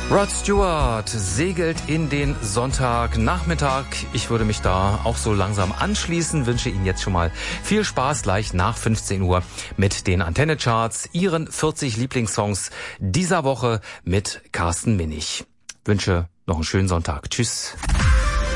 Rod Stewart segelt in den Sonntagnachmittag. Ich würde mich da auch so langsam anschließen, wünsche Ihnen jetzt schon mal viel Spaß gleich nach 15 Uhr mit den Antenne-Charts, Ihren 40 Lieblingssongs dieser Woche mit Carsten Minich. Wünsche noch einen schönen Sonntag. Tschüss.